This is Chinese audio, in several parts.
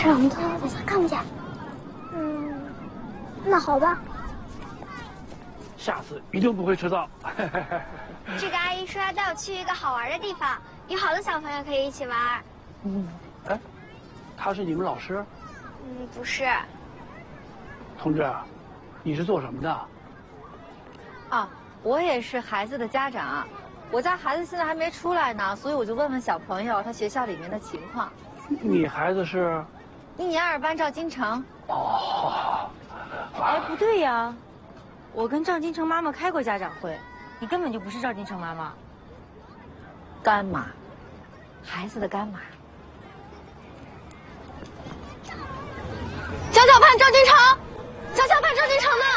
是让我们偷偷的，他看不见。那好吧。 下次一定不会迟到。 这个阿姨说要带我去一个好玩的地方，有好多小朋友可以一起玩。 哎，他是你们老师？ 不是。 同志，你是做什么的？ 啊，我也是孩子的家长。我家孩子现在还没出来呢，所以我就问问小朋友他学校里面的情况。 你孩子是 1年2班赵金城。 哦。 哎，不对呀，我跟赵金城妈妈开过家长会，你根本就不是赵金城妈妈。 干妈，孩子的干妈。 小小盼赵金城，小小盼赵金城呢？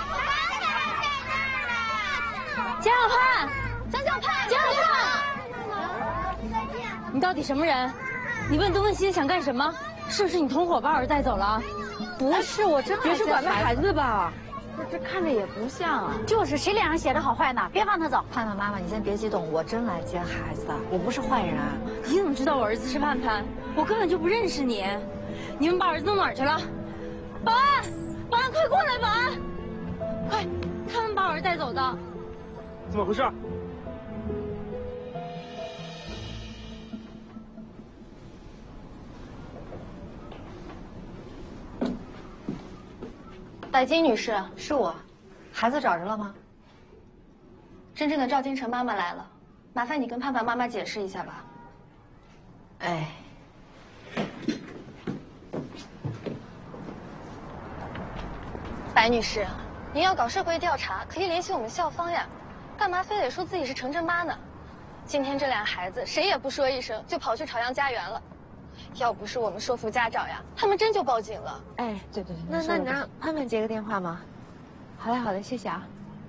江小盼， 小小盼， 江小盼，你到底什么人？你问东问西想干什么？是不是你同伙把我儿带走了？ 不是，我真别是拐卖孩子吧？ 这看着也不像啊。 就是谁脸上写的好坏呢？别放他走。 盼盼妈妈，你先别激动，我真来接孩子的，我不是坏人。 你怎么知道我儿子是盼盼？我根本就不认识你。你们把儿子弄哪儿去了？保安，保安，快过来！保安，快，他们把我儿子带走的。 怎么回事？ 戴金女士， 是我，孩子找着了吗？ 真正的赵金城妈妈来了，麻烦你跟盼盼妈妈解释一下吧。 哎， 白女士，您要搞社会调查，可以联系我们校方呀，干嘛非得说自己是程真妈呢？今天这俩孩子谁也不说一声，就跑去朝阳家园了。要不是我们说服家长呀，他们真就报警了。 哎，对，那你让盼盼接个电话吗？好嘞，谢谢啊。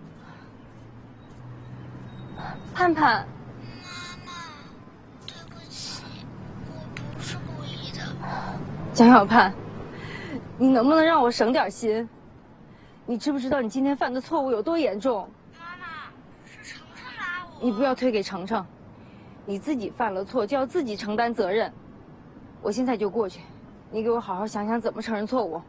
盼盼， 妈妈，对不起，我不是故意的。 江小盼，你能不能让我省点心？你知不知道你今天犯的错误有多严重？ 妈妈，是程程拉我。 你不要推给程程，你自己犯了错就要自己承担责任。我现在就过去，你给我好好想想怎么承认错误。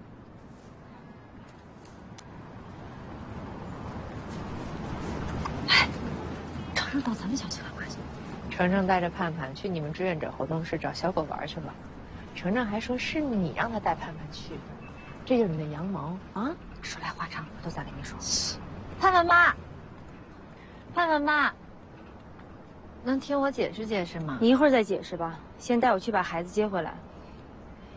哎，程程到咱们小区干嘛去？程程带着盼盼去你们志愿者活动室找小狗玩去了。程程还说是你让他带盼盼去的，这就是你的羊毛啊！说来话长，回头再跟你说。盼盼妈，盼盼妈，能听我解释解释吗？ 你一会儿再解释吧，先带我去把孩子接回来。